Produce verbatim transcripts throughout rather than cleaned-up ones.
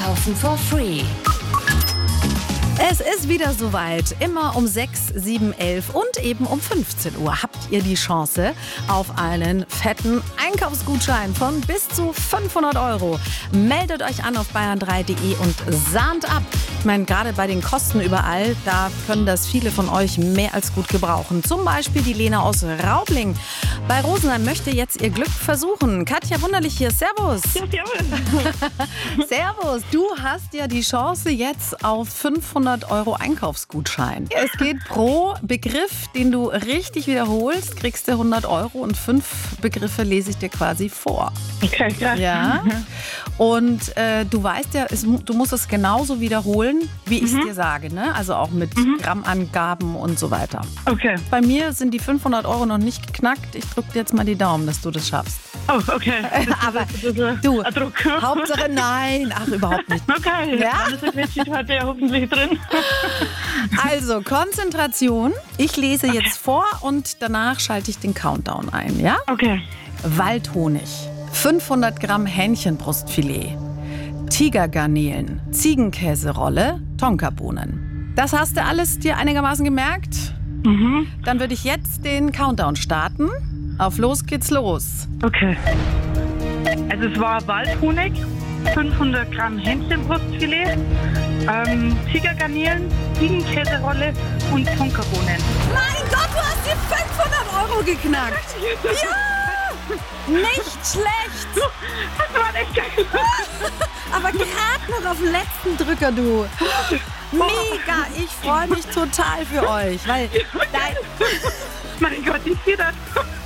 Einkaufen for free. Es ist wieder soweit. Immer um sechs, sieben, elf und eben um fünfzehn Uhr habt ihr die Chance auf einen fetten Einkaufsgutschein von bis zu fünfhundert Euro. Meldet euch an auf bayern drei punkt de und sahnt ab. Ich meine, gerade bei den Kosten überall, da können das viele von euch mehr als gut gebrauchen. Zum Beispiel die Lena aus Raubling. Bei Rosenheim möchte jetzt ihr Glück versuchen. Katja Wunderlich hier. Servus. Ja, servus. Servus. Du hast ja die Chance jetzt auf fünfhundert Euro Einkaufsgutschein. Es geht pro Begriff, den du richtig wiederholst, kriegst du hundert Euro und fünf Begriffe lese ich dir quasi vor. Okay, krass. Ja. Und äh, du weißt ja, es, du musst es genauso wiederholen, wie ich es Mhm. dir sage, ne? Also auch mit Grammangaben und so weiter. Okay. Bei mir sind die fünfhundert Euro noch nicht geknackt. Ich drücke dir jetzt mal die Daumen, dass du das schaffst. Oh, okay. Aber du, du, ein Druck. Hauptsache nein. Ach, überhaupt nicht. Okay, Ja? dann ist der Quetschit heute ja hoffentlich drin. Also, Konzentration. Ich lese jetzt vor und danach schalte ich den Countdown ein, ja? Okay. Waldhonig, fünfhundert Gramm Hähnchenbrustfilet, Tigergarnelen, Ziegenkäserolle, Tonkabohnen. Das hast du alles dir einigermaßen gemerkt? Mhm. Dann würde ich jetzt den Countdown starten. Auf los geht's los. Okay. Also es war Waldhonig, fünfhundert Gramm Hähnchenbrustfilet, ähm, Tigergarnelen, Ziegenkäserolle und Tonkabohnen. Mein Gott, du hast hier fünfhundert Euro geknackt. Ja! Nicht schlecht. Das war echt geil. Aber gerade noch auf den letzten Drücker, du. Mega, ich freue mich total für euch, weil dein, Mein Gott, ich sehe das.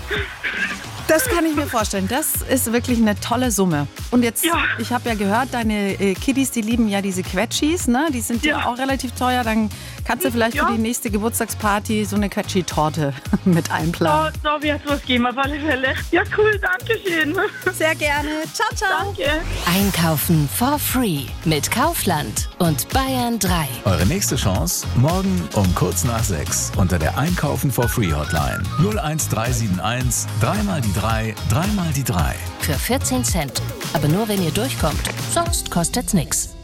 das kann ich mir vorstellen. Das ist wirklich eine tolle Summe. Und jetzt, Ja. ich habe ja gehört, deine äh, Kiddies, die lieben ja diese Quetschis, ne? Die sind ja, Ja. auch relativ teuer. Dann kannst du vielleicht Ja. für die nächste Geburtstagsparty so eine Quetschi-Torte mit einplanen. Da, da wird es was geben, auf alle Fälle. Ja, cool, danke schön. Sehr gerne. Ciao, ciao. Danke. Einkaufen for free mit Kaufland und Bayern drei. Eure nächste Chance morgen um kurz nach sechs unter der Einkaufen for free Hotline null eins drei sieben eins dreimal die drei dreimal die drei. Für vierzehn Cent. Aber nur wenn ihr durchkommt. Sonst kostet's nix.